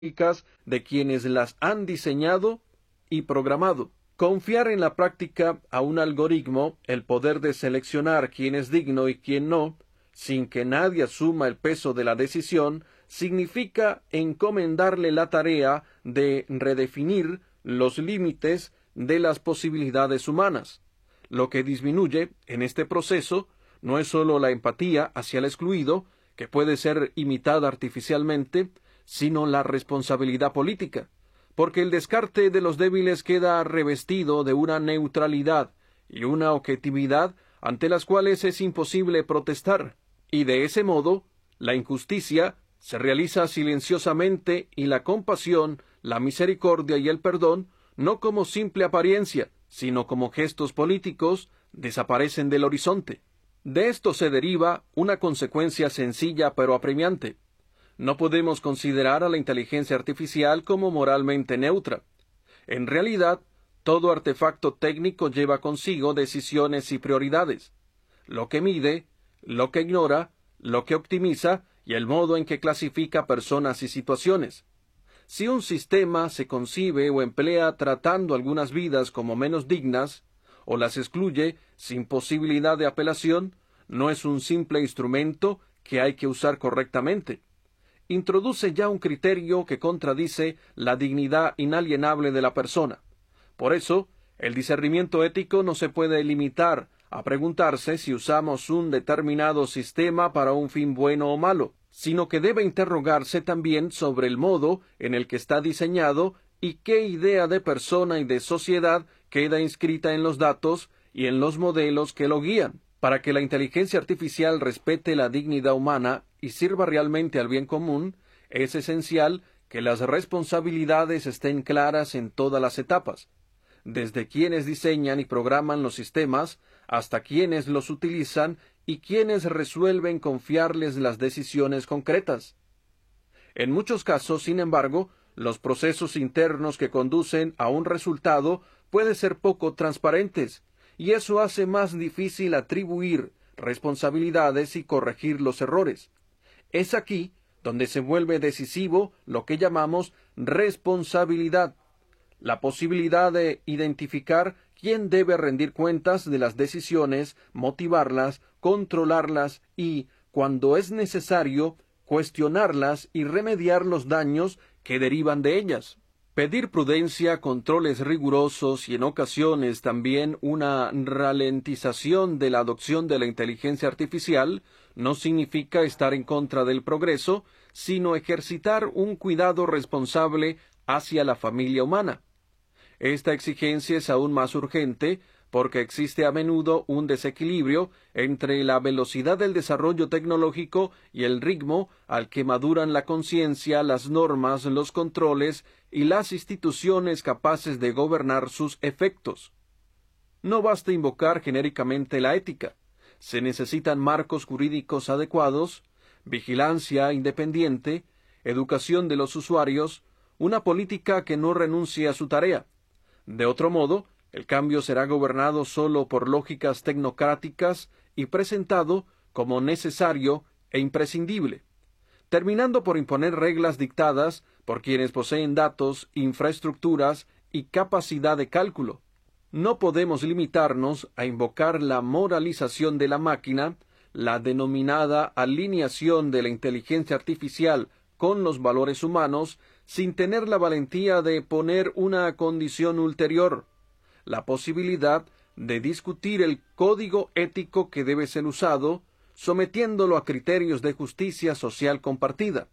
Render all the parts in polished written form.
de quienes las han diseñado y programado. Confiar en la práctica a un algoritmo el poder de seleccionar quién es digno y quién no, sin que nadie asuma el peso de la decisión, significa encomendarle la tarea de redefinir los límites de las posibilidades humanas. Lo que disminuye en este proceso no es sólo la empatía hacia el excluido, que puede ser imitada artificialmente, sino la responsabilidad política, porque el descarte de los débiles queda revestido de una neutralidad y una objetividad ante las cuales es imposible protestar, y de ese modo la injusticia se realiza silenciosamente y la compasión, la misericordia y el perdón, no como simple apariencia, sino como gestos políticos, desaparecen del horizonte. De esto se deriva una consecuencia sencilla pero apremiante. No podemos considerar a la inteligencia artificial como moralmente neutra. En realidad, todo artefacto técnico lleva consigo decisiones y prioridades. Lo que mide, lo que ignora, lo que optimiza y el modo en que clasifica personas y situaciones. Si un sistema se concibe o emplea tratando algunas vidas como menos dignas, o las excluye sin posibilidad de apelación, no es un simple instrumento que hay que usar correctamente. Introduce ya un criterio que contradice la dignidad inalienable de la persona. Por eso, el discernimiento ético no se puede limitar a preguntarse si usamos un determinado sistema para un fin bueno o malo, sino que debe interrogarse también sobre el modo en el que está diseñado y qué idea de persona y de sociedad queda inscrita en los datos y en los modelos que lo guían. Para que la inteligencia artificial respete la dignidad humana y sirva realmente al bien común, es esencial que las responsabilidades estén claras en todas las etapas, desde quienes diseñan y programan los sistemas hasta quienes los utilizan y quienes resuelven confiarles las decisiones concretas. En muchos casos, sin embargo, los procesos internos que conducen a un resultado pueden ser poco transparentes, y eso hace más difícil atribuir responsabilidades y corregir los errores. Es aquí donde se vuelve decisivo lo que llamamos responsabilidad, la posibilidad de identificar quién debe rendir cuentas de las decisiones, motivarlas, controlarlas y, cuando es necesario, cuestionarlas y remediar los daños que derivan de ellas. Pedir prudencia, controles rigurosos y en ocasiones también una ralentización de la adopción de la inteligencia artificial no significa estar en contra del progreso, sino ejercitar un cuidado responsable hacia la familia humana. Esta exigencia es aún más urgente porque existe a menudo un desequilibrio entre la velocidad del desarrollo tecnológico y el ritmo al que maduran la conciencia, las normas, los controles y las instituciones capaces de gobernar sus efectos. No basta invocar genéricamente la ética. Se necesitan marcos jurídicos adecuados, vigilancia independiente, educación de los usuarios, una política que no renuncie a su tarea. De otro modo, el cambio será gobernado solo por lógicas tecnocráticas y presentado como necesario e imprescindible, terminando por imponer reglas dictadas por quienes poseen datos, infraestructuras y capacidad de cálculo. No podemos limitarnos a invocar la moralización de la máquina, la denominada alineación de la inteligencia artificial con los valores humanos, sin tener la valentía de poner una condición ulterior, la posibilidad de discutir el código ético que debe ser usado, sometiéndolo a criterios de justicia social compartida.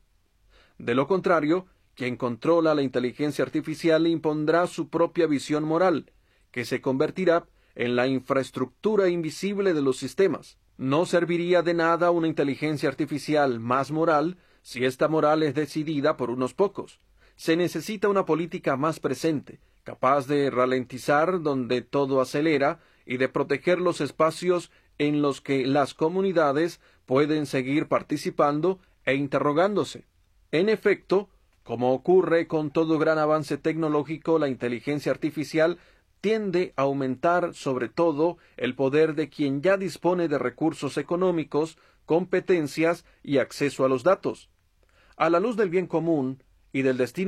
De lo contrario, quien controla la inteligencia artificial impondrá su propia visión moral, que se convertirá en la infraestructura invisible de los sistemas. No serviría de nada una inteligencia artificial más moral si esta moral es decidida por unos pocos. Se necesita una política más presente, capaz de ralentizar donde todo acelera y de proteger los espacios en los que las comunidades pueden seguir participando e interrogándose. En efecto, como ocurre con todo gran avance tecnológico, la inteligencia artificial tiende a aumentar sobre todo el poder de quien ya dispone de recursos económicos, competencias y acceso a los datos. A la luz del bien común, y del destino